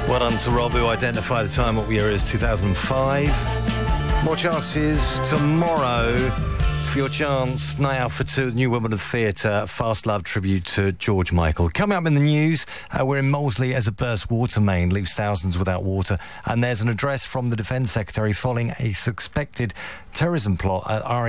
Well done to Rob, who identified the time. What year is 2005. More chances tomorrow for your chance. Night out for two, the New Wimbledon Theatre, Fast Love tribute to George Michael. Coming up in the news, we're in Molesley as a burst water main leaves thousands without water. And there's an address from the Defence Secretary following a suspected terrorism plot at